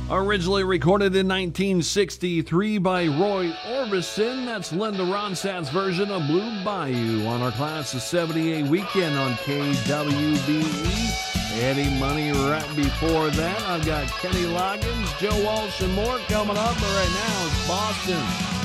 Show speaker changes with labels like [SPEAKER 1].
[SPEAKER 1] Originally recorded in 1963 by Roy Orbison, that's Linda Ronstadt's version of Blue Bayou on our Class of 78 weekend on KWBE. Eddie Money right before that. I've got Kenny Loggins, Joe Walsh, and more coming up, but right now it's Boston.